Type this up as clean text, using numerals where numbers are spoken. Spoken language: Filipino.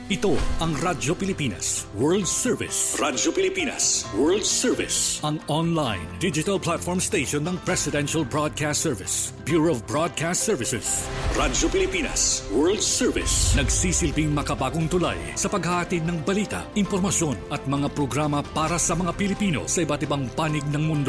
Ito ang Radyo Pilipinas World Service. Radyo Pilipinas World Service. Ang online digital platform station ng Presidential Broadcast Service, Bureau of Broadcast Services. Radyo Pilipinas World Service. Nagsisilbing makabagong tulay sa paghahatid ng balita, impormasyon at mga programa para sa mga Pilipino sa iba't ibang panig ng mundo.